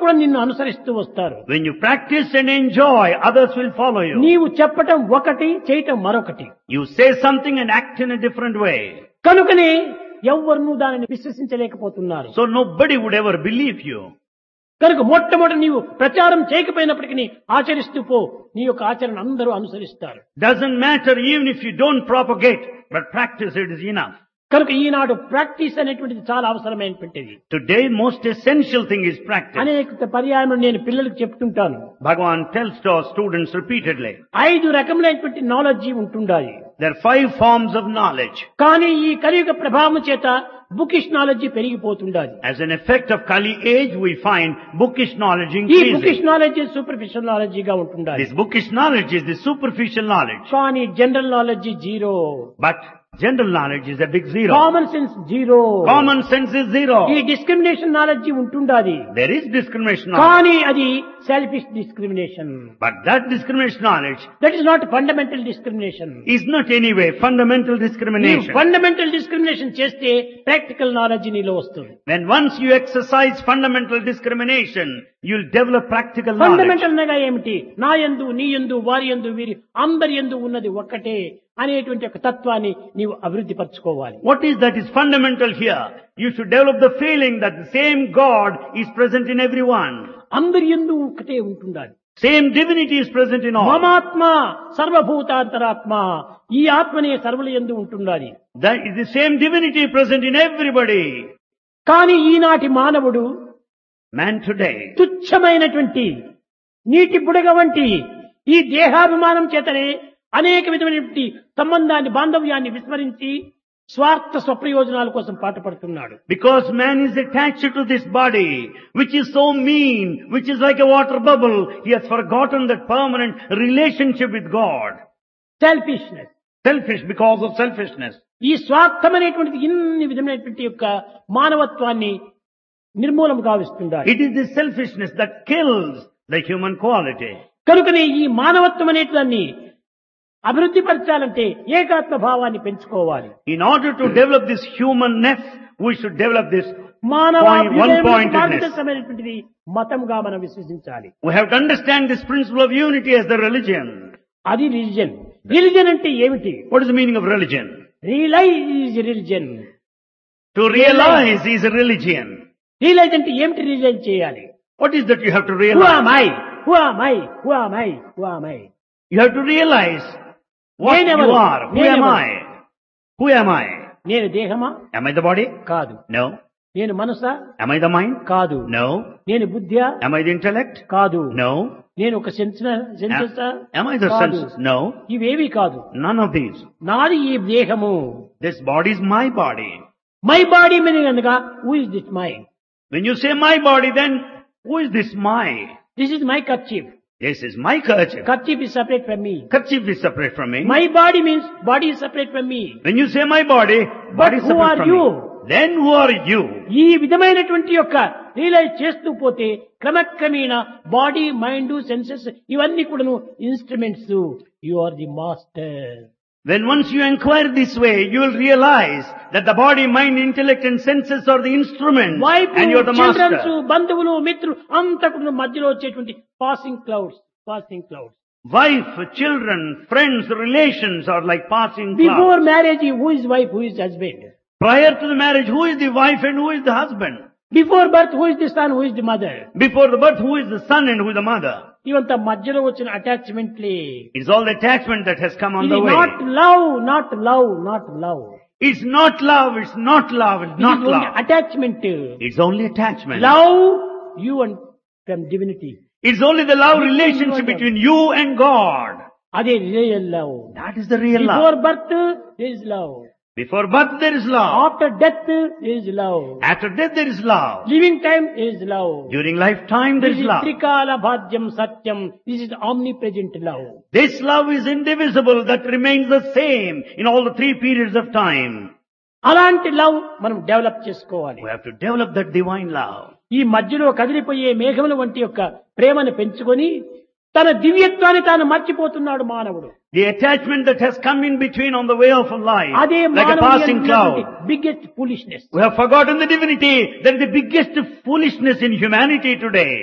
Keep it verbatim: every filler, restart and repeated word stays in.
కూడా నిన్ను అనుసరిస్తూ వస్తారు. When you practice and enjoy, others will follow you. నీవు చెప్పటం ఒకటి, చేయటం మరొకటి. You say something and act in a different way. కనుకనే ఎవ్వరూ దానిని విశ్వసించలేకపోతున్నారు. So nobody would ever believe you. కనుక మొట్టమొదటి నీవు ప్రచారం చేయకపోయినప్పటికీ ఆచరిస్తూ పో, నీ యొక్క ఆచరణ అందరూ అనుసరిస్తారు. Doesn't matter even if you don't propagate, but practice it is enough. కనుక ఈనాడు ప్రాక్టీస్ అనేటువంటిది చాలా అవసరమైనటువంటిది. Today most essential thing is practice. అనేక పర్యాయం నేను పిల్లలకు చెప్తుంటాను. Bhagavan tells to our students repeatedly. ఐదు రకములైనటువంటి నాలెడ్జి ఉంటుండాలి. There are five forms of knowledge. కానీ ఈ కలియుగ ప్రభావం చేత bookish knowledge పెరిగిపోతుండాలి. As an effect of Kali age, we find bookish knowledge ఈ increasing. బుకిష్ నాలెడ్జి సూపర్ఫిషియల్ నాలెడ్జిగా ఉంటుండాలి. This bookish knowledge is the superficial knowledge. కానీ general knowledge zero. But general knowledge is a big zero. Common sense zero. Common sense is zero. ఈ discrimination knowledge ఉంటుండాలి. There is discrimination knowledge. కానీ అది selfish discrimination. But that discrimination knowledge that is not fundamental discrimination. is not anyway fundamental discrimination. Fundamental discrimination చేస్తే practical knowledge నీలో వస్తుంది. When once you exercise fundamental discrimination, you'll develop practical knowledge. Fundamental అనగా ఏమిటి? నా యందు, నీ యందు, వారి యందు, వీరి అందరి యందు ఉన్నది ఒక్కటే అనేటువంటి ఒక తత్వాన్ని నీవు అభివృద్ధి పరచుకోవాలి. What is that is fundamental here? You should develop the feeling that the same God is present in everyone. అందరి యందు ఒకటే ఉంటుండాలి. Same divinity is present in all. మమాత్మ సర్వభూతాంతరాత్మ, ఈ ఆత్మనే సర్వుల యందు ఉంటుండాలి. That is the same divinity present in everybody. కానీ ఈనాటి మానవుడు Man today తుచ్చమైనటువంటి నీటి బుడగ వంటి ఈ దేహాభిమానం చేతనే అనేక విధమైనటువంటి సంబంధాన్ని, బాంధవ్యాన్ని విస్మరించి స్వార్థ స్వప్రయోజనాల కోసం పాటుపడుతున్నాడు. Because man is attached to this body, which is so mean, which is like a water bubble, he has forgotten that permanent relationship with God. Selfishness. Selfish because of selfishness. ఈ స్వార్థం అనేటువంటిది ఇన్ని విధమైనటువంటి యొక్క మానవత్వాన్ని నిర్మూలం గావిస్తుండాలి. It is the selfishness that kills the human quality. కనుకనే ఈ మానవత్వం అనేదాన్ని అభివృద్ధి పరచాలంటే ఏకాత్మ భావాన్ని పెంచుకోవాలి. In order to develop this humanness, we should develop this మానవ point, one pointedness. మార్గదర్శకమైనటువంటిది మతంగా మనం విశ్వసించాలి. We have to understand this principle of unity as the religion. అది రిలిజన్. రిలిజన్ అంటే ఏమిటి? What is the meaning of religion? Realise is religion. To realize is a religion. Realise అంటే ఏమిటి? Realise చేయాలి. What is that you have to Who realize? am I? Who am I? Who am I? Who am I? You have to realize what నేనెవరు? you are. Who am నేనెవరు? I? Who am I? నేను దేహమా? Am I the body? కాదు. No. నేను మనసా? Am I the mind? కాదు. No. నేను బుద్ధ్యా? Am I the intellect? కాదు. No. నేను ఒక సెన్సెసా? Am I the కాదు. senses? No. ఇవేవి కాదు. None of these. నాది ఈ దేహము. This body is my body. My body meaning అనగా who is this my? When you say my body, then who is this my? This is my kerchief. This is my kerchief. Kerchief is separate from me. Kerchief is separate from me. My body means body is separate from me. When you say my body, But body is who separate are from you? me. Then who are you? ఈ విధమైనటువంటి యొక్క realise చేస్తూ పోతే క్రమక్రమేణా body, mind, senses ఇవన్నీ కూడాను instruments. You are the master. When once you inquire this way, you will realize that the body, mind, intellect and senses are the instruments wife, and you are the children's, master. బంధువులు, మిత్రులు అంతా కూడా మధ్యలో వచ్చేటువంటి passing clouds. Passing clouds. Wife, children, friends, relations are like passing before clouds. Marriage who is wife, who is husband? Prior to the marriage, who is the wife and who is the husband? Before birth who is the sun, who is the mother? Before the birth, who is the son and who is the mother? ఇవంతా మధ్యలో వచ్చిన అటాచ్మెంట్లే. It's all the attachment that has come on ఇది the way. Not love, not love, not love. It's not love, it's not love, it's not love. Attachment. It's only attachment. Love you and from divinity. It's only the love relationship between you and God. అదే real love. That is the real before love. Birth there is love. Before birth there is love. After death there is love. After death there is love. Living time there is love. During lifetime there This is is love. త్రికాల భాద్యం సత్యం. This is omnipresent love. This love is indivisible, that remains the same in all the three periods of time. అలాంటి love మనం develop చేసుకోవాలి. We have to develop that divine love. ఈ మధ్యలో కదిలిపోయే మేఘముల వంటి యొక్క ప్రేమను పెంచుకొని తన దివ్యత్వాన్ని తాను మర్చిపోతున్నాడు మానవుడు. The attachment that has come in between on the way of life, అదే like a passing cloud. Biggest foolishness. We have forgotten the divinity. That is the biggest foolishness in humanity today.